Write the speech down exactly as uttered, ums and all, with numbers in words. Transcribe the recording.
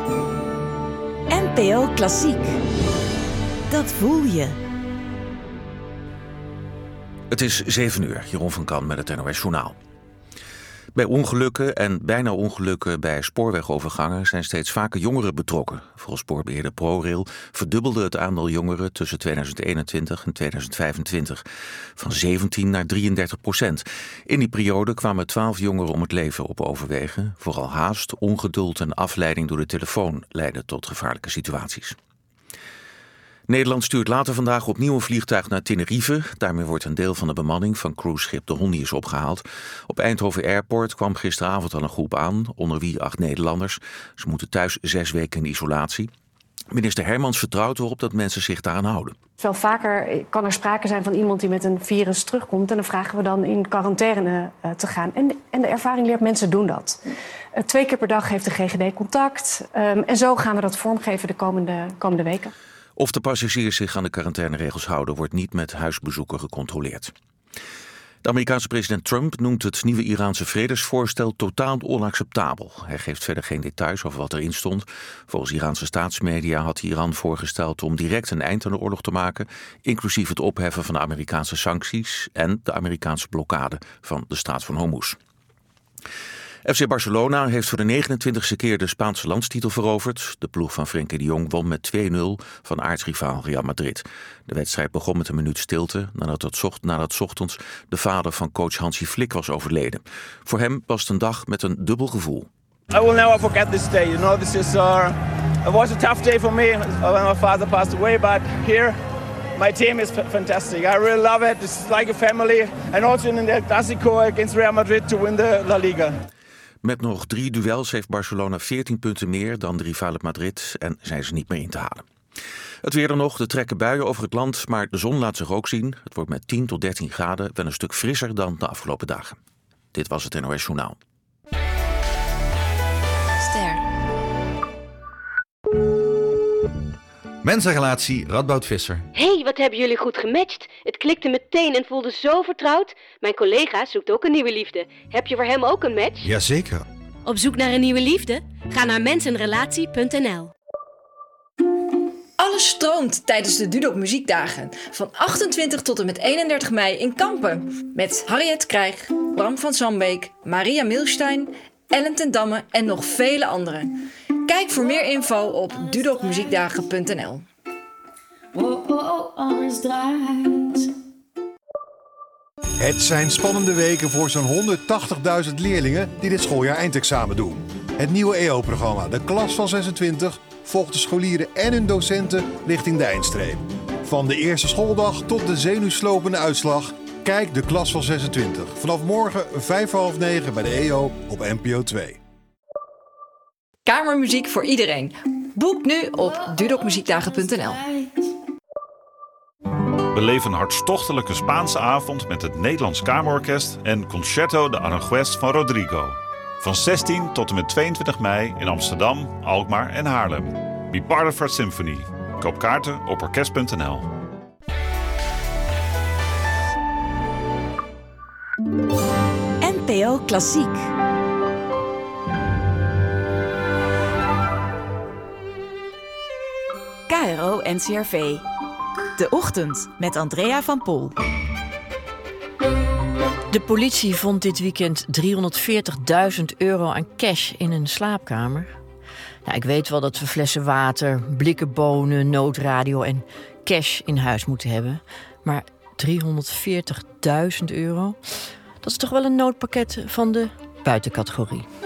N P O Klassiek. Dat voel je. Het is zeven uur, Jeroen van Kan met het N O S Journaal. Bij ongelukken en bijna ongelukken bij spoorwegovergangen zijn steeds vaker jongeren betrokken. Volgens spoorbeheerder ProRail verdubbelde het aantal jongeren tussen tweeduizend eenentwintig en tweeduizend vijfentwintig. Van zeventien naar drieëndertig procent. In die periode kwamen twaalf jongeren om het leven op overwegen. Vooral haast, ongeduld en afleiding door de telefoon leidden tot gevaarlijke situaties. Nederland stuurt later vandaag opnieuw een vliegtuig naar Tenerife. Daarmee wordt een deel van de bemanning van cruiseschip De Hondius opgehaald. Op Eindhoven Airport kwam gisteravond al een groep aan, onder wie acht Nederlanders. Ze moeten thuis zes weken in isolatie. Minister Hermans vertrouwt erop dat mensen zich daaraan houden. Veel vaker kan er sprake zijn van iemand die met een virus terugkomt. En dan vragen we dan in quarantaine uh, te gaan. En de, en de ervaring leert, mensen doen dat. Uh, twee keer per dag heeft de G G D contact. Um, en zo gaan we dat vormgeven de komende, komende weken. Of de passagiers zich aan de quarantaineregels houden, wordt niet met huisbezoeken gecontroleerd. De Amerikaanse president Trump noemt het nieuwe Iraanse vredesvoorstel totaal onacceptabel. Hij geeft verder geen details over wat erin stond. Volgens Iraanse staatsmedia had Iran voorgesteld om direct een eind aan de oorlog te maken, inclusief het opheffen van de Amerikaanse sancties en de Amerikaanse blokkade van de Straat van Hormuz. F C Barcelona heeft voor de negenentwintigste keer de Spaanse landstitel veroverd. De ploeg van Frenkie de Jong won met twee nul van aartsrivaal Real Madrid. De wedstrijd begon met een minuut stilte nadat het, zocht, nadat 's ochtends de vader van coach Hansi Flick was overleden. Voor hem was het een dag met een dubbel gevoel. I will never forget this day. You know, this is uh, it was a tough day for me when my father passed away, but here my team is fantastic. I really love it. It's like a family, and also in the Clásico against Real Madrid to win the La Liga. Met nog drie duels heeft Barcelona veertien punten meer dan de rivale Madrid en zijn ze niet meer in te halen. Het weer dan nog, er trekken buien over het land, maar de zon laat zich ook zien. Het wordt met tien tot dertien graden wel een stuk frisser dan de afgelopen dagen. Dit was het N O S Journaal. Ster. Mensenrelatie Radboud Visser. Hé, hey, wat hebben jullie goed gematcht. Het klikte meteen en voelde zo vertrouwd. Mijn collega zoekt ook een nieuwe liefde. Heb je voor hem ook een match? Jazeker. Op zoek naar een nieuwe liefde? Ga naar mensenrelatie punt n l. Alles stroomt tijdens de Dudok Muziekdagen. Van achtentwintig tot en met eenendertig mei in Kampen. Met Harriet Krijg, Bram van Sambeek, Maria Milstein, Ellen ten Damme en nog vele anderen. Kijk voor meer info op dudok muziekdagen punt n l. Oh, oh, oh, alles draait. Het zijn spannende weken voor zo'n honderdtachtigduizend leerlingen die dit schooljaar eindexamen doen. Het nieuwe E O-programma, de klas van zesentwintig, volgt de scholieren en hun docenten richting de eindstreep. Van de eerste schooldag tot de zenuwslopende uitslag, kijk de klas van zesentwintig. Vanaf morgen vijf voor half negen bij de E O op N P O twee. Kamermuziek voor iedereen. Boek nu op dudok muziekdagen punt n l. Beleef een hartstochtelijke Spaanse avond met het Nederlands Kamerorkest en Concerto de Aranjuez van Rodrigo. Van zestien tot en met tweeëntwintig mei in Amsterdam, Alkmaar en Haarlem. Be part of our symphony. Koop kaarten op orkest punt n l. N P O Klassiek. K R O N C R V. De Ochtend met Andrea van Pol. De politie vond dit weekend driehonderdveertigduizend euro aan cash in een slaapkamer. Nou, ik weet wel dat we flessen water, blikken bonen, noodradio en cash in huis moeten hebben. Maar driehonderdveertigduizend euro? Dat is toch wel een noodpakket van de buitencategorie.